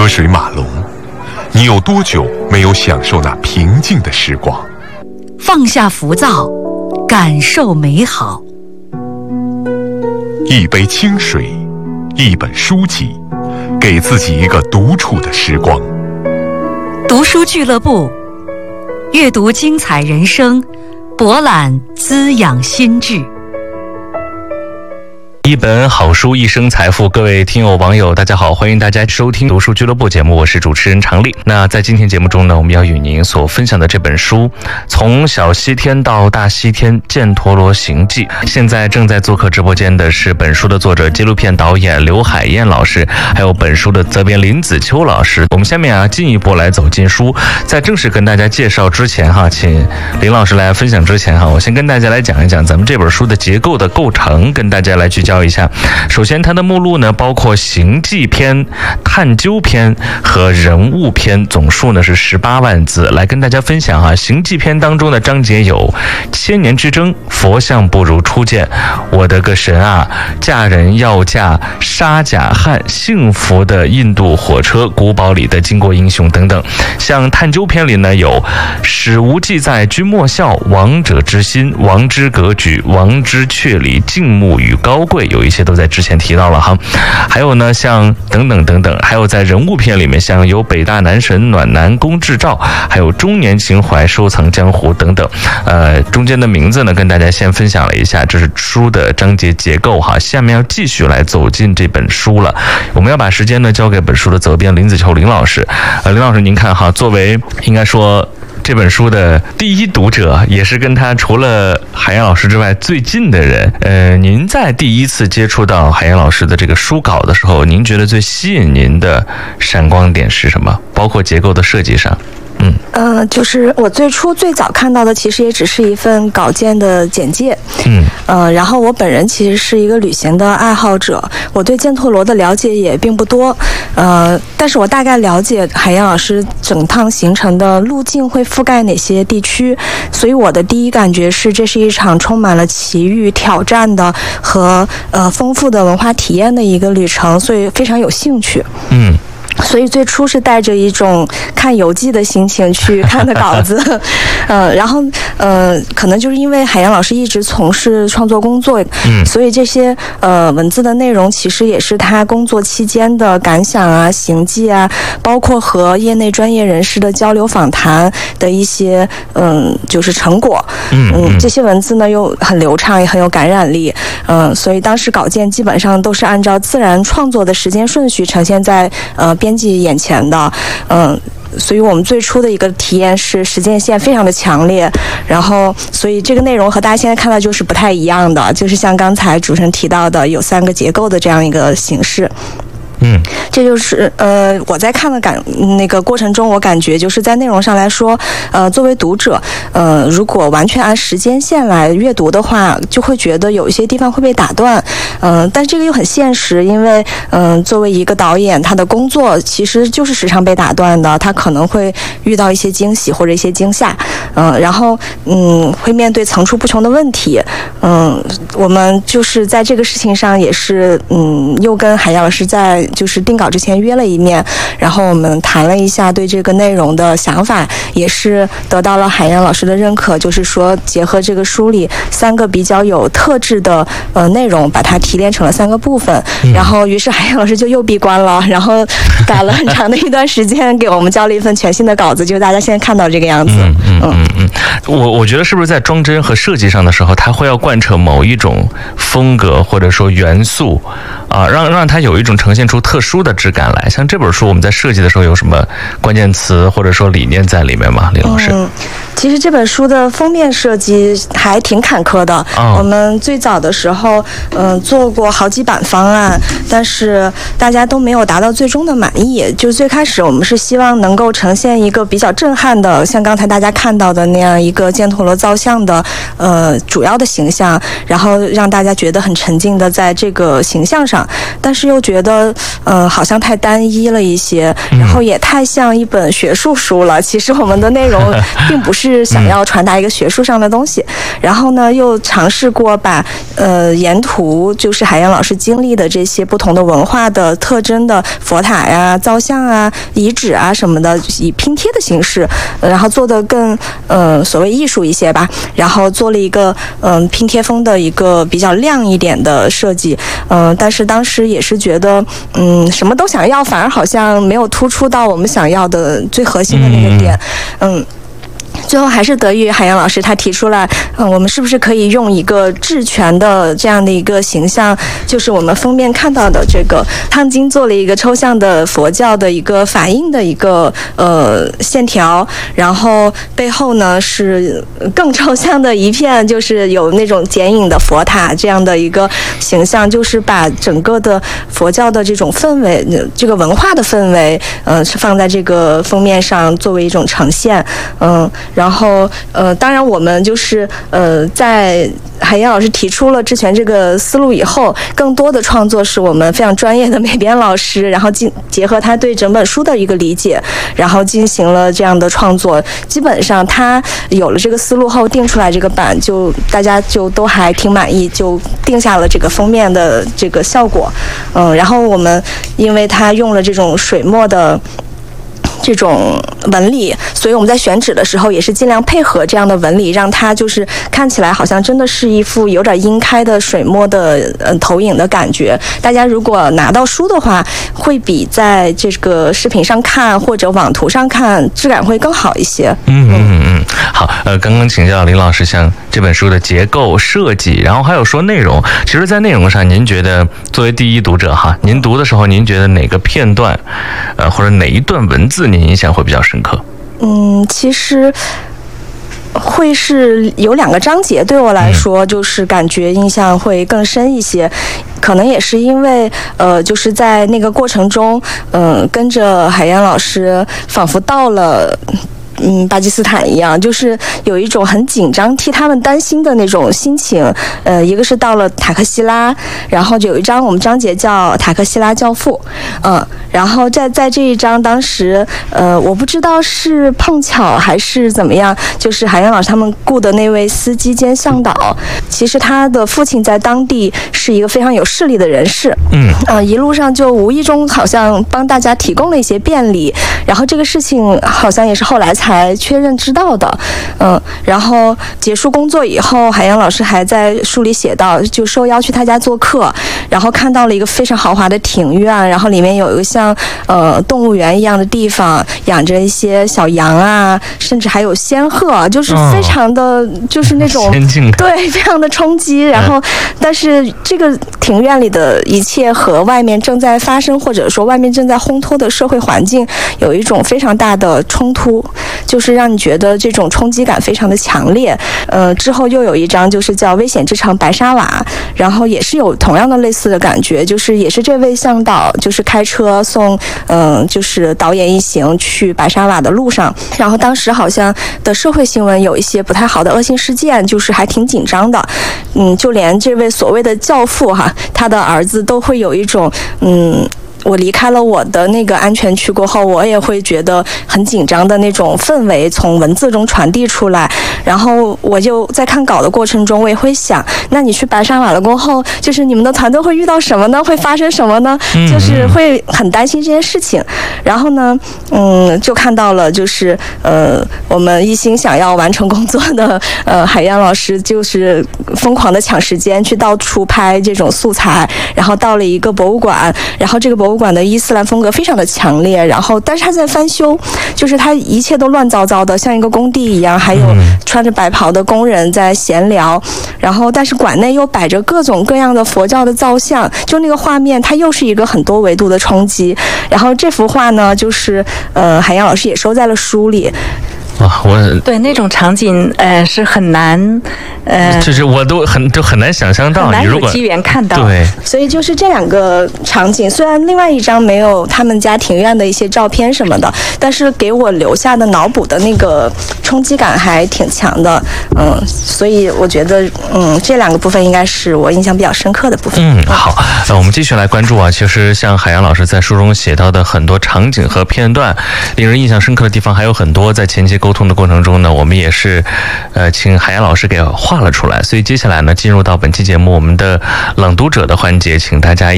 水马龙，你有多久没有享受那平静的时光？ 放下浮躁，感受美好。 一杯清水，一本书籍，给自己一个独处的时光。 读书俱乐部，阅读精彩人生，博览滋养心智。 一本好书，一生财富。各位听友网友大家好，欢迎大家收听读书俱乐部节目，我是主持人常丽。那在今天节目中呢，我们要与您所分享的这本书，从小西天到大西天，犍陀罗行记。现在正在做客直播间的是本书的作者、纪录片导演刘海燕老师，还有本书的责编林子秋老师。我们下面进一步来走进书。在正式跟大家介绍之前请林老师来分享之前我先跟大家来讲一讲咱们这本书的结构的构成，跟大家来聚焦一下。首先它的目录呢包括行记篇、探究篇和人物篇，总数呢是18万字。来跟大家分享行记篇当中的章节有千年之争、佛像不如初见、我的个神啊、嫁人要嫁、沙贾汉、幸福的印度火车、古堡里的巾帼英雄等等。像探究篇里呢有史无记载君莫笑、王者之心、王之格局、王之确理、敬慕与高贵，有一些都在之前提到了还有呢像等等等等，还有在人物篇里面像有北大男神暖男龚志照，还有中年情怀收藏江湖等等。中间的名字呢跟大家先分享了一下，这是书的章节结构下面要继续来走进这本书了。我们要把时间呢交给本书的责编林子秋林老师。林老师您看作为应该说这本书的第一读者，也是跟他除了海燕老师之外最近的人，您在第一次接触到海燕老师的这个书稿的时候，您觉得最吸引您的闪光点是什么？包括结构的设计上。 就是我最早看到的其实也只是一份稿件的简介。然后我本人其实是一个旅行的爱好者，我对犍陀罗的了解也并不多。但是我大概了解海燕老师整趟行程的路径会覆盖哪些地区，所以我的第一感觉是这是一场充满了奇遇、挑战的和丰富的文化体验的一个旅程，所以非常有兴趣。所以最初是带着一种看游记的心情去看的稿子。然后可能就是因为海燕老师一直从事创作工作，所以这些文字的内容其实也是他工作期间的感想行记包括和业内专业人士的交流访谈的一些就是成果。这些文字呢又很流畅，也很有感染力。所以当时稿件基本上都是按照自然创作的时间顺序呈现在编辑眼前的。所以我们最初的一个体验是时间线非常的强烈，然后所以这个内容和大家现在看到就是不太一样的，就是像刚才主持人提到的有3个结构的这样一个形式。这就是我在看的那个过程中，我感觉就是在内容上来说，作为读者，如果完全按时间线来阅读的话，就会觉得有一些地方会被打断。但这个又很现实，因为作为一个导演，他的工作其实就是时常被打断的，他可能会遇到一些惊喜或者一些惊吓，然后会面对层出不穷的问题。我们就是在这个事情上也是又跟海燕老师在就是定稿之前约了一面，然后我们谈了一下对这个内容的想法，也是得到了海燕老师的认可，就是说结合这个书里3个比较有特质的内容，把它提炼成了3个部分。然后于是海燕老师就又闭关了，然后改了很长的一段时间给我们交了一份全新的稿子，就大家现在看到这个样子。 我觉得是不是在装帧和设计上的时候，它会要贯彻某一种风格或者说元素让它有一种呈现出特殊的质感来。像这本书我们在设计的时候有什么关键词或者说理念在里面吗，李老师？ 其实这本书的封面设计还挺坎坷的。我们最早的时候做过好几版方案，但是大家都没有达到最终的满意。就最开始我们是希望能够呈现一个比较震撼的，像刚才大家看到的那样样一个犍陀罗造像的主要的形象，然后让大家觉得很沉浸的在这个形象上，但是又觉得好像太单一了一些，然后也太像一本学术书了。其实我们的内容并不是想要传达一个学术上的东西，然后呢又尝试过把沿途就是海洋老师经历的这些不同的文化的特征的佛塔呀、造像啊、遗址啊什么的，以拼贴的形式，然后做得更所谓艺术一些吧，然后做了一个拼贴风的一个比较亮一点的设计，但是当时也是觉得什么都想要，反而好像没有突出到我们想要的最核心的那个点，最后还是得益于海洋老师，他提出来，我们是不是可以用一个智权的这样的一个形象，就是我们封面看到的这个烫金做了一个抽象的佛教的一个法印的一个线条，然后背后呢是更抽象的一片，就是有那种剪影的佛塔这样的一个形象，就是把整个的佛教的这种氛围，这个文化的氛围，是放在这个封面上作为一种呈现，然后当然我们就是在海燕老师提出了智权这个思路以后，更多的创作是我们非常专业的美编老师，然后结合他对整本书的一个理解，然后进行了这样的创作。基本上他有了这个思路后定出来这个版，就大家就都还挺满意，就定下了这个封面的这个效果。然后我们因为他用了这种水墨的这种纹理，所以我们在选址的时候也是尽量配合这样的纹理，让它就是看起来好像真的是一幅有点晕开的水墨的投影的感觉。大家如果拿到书的话，会比在这个视频上看或者网图上看质感会更好一些。 好，刚刚请教林老师，像这本书的结构设计，然后还有说内容，其实在内容上，您觉得作为第一读者哈，您读的时候，您觉得哪个片段，或者哪一段文字您印象会比较深刻？ 其实会是有2个章节，对我来说就是感觉印象会更深一些，可能也是因为就是在那个过程中，跟着海燕老师仿佛到了巴基斯坦一样，就是有一种很紧张替他们担心的那种心情。一个是到了塔克希拉，然后就有一章我们章节叫塔克希拉教父，然后在这一章当时我不知道是碰巧还是怎么样，就是海燕老师他们雇的那位司机兼向导，其实他的父亲在当地是一个非常有势力的人士，一路上就无意中好像帮大家提供了一些便利，然后这个事情好像也是后来才确认知道的，然后结束工作以后，海洋老师还在书里写到，就受邀去他家做客，然后看到了一个非常豪华的庭院，然后里面有一个像动物园一样的地方，养着一些小羊啊，甚至还有仙鹤，就是非常的就是那种对，非常的冲击。然后但是这个庭院里的一切和外面正在发生或者说外面正在烘托的社会环境有一种非常大的冲突，就是让你觉得这种冲击感非常的强烈。之后又有一章就是叫危险之城白沙瓦，然后也是有同样的类似的感觉，就是也是这位向导就是开车送就是导演一行去白沙瓦的路上，然后当时好像的社会新闻有一些不太好的恶性事件，就是还挺紧张的。就连这位所谓的教父哈，他的儿子都会有一种我离开了我的那个安全区过后，我也会觉得很紧张的那种氛围从文字中传递出来。然后我就在看稿的过程中，我也会想，那你去白沙瓦了过后，就是你们的团队会遇到什么呢？会发生什么呢？就是会很担心这件事情。然后呢，就看到了就是我们一心想要完成工作的海燕老师，就是疯狂的抢时间去到处拍这种素材，然后到了一个博物馆，然后这个博物馆的伊斯兰风格非常的强烈，然后但是他在翻修，就是他一切都乱糟糟的，像一个工地一样，还有穿着白袍的工人在闲聊，然后但是馆内又摆着各种各样的佛教的造像，就那个画面它又是一个很多维度的冲击。然后这幅画呢，就是海燕老师也收在了书里。 哇， 对那种场景，是很难， 就是我都很难想象到， 很难你如果有机缘看到。 对， 所以就是这2个场景，虽然另外一张没有他们家庭院的一些照片什么的，但是给我留下的脑补的那个冲击感还挺强的。所以我觉得，这2个部分应该是我印象比较深刻的部分。 好，我们继续来关注啊。其实像海洋老师在书中写到的很多场景和片段，令人印象深刻的地方还有很多。在前期沟通的过程中呢，我们也是，请海洋老师给画了出来。所以接下来呢，进入到本期节目我们的朗读者的环节，请大家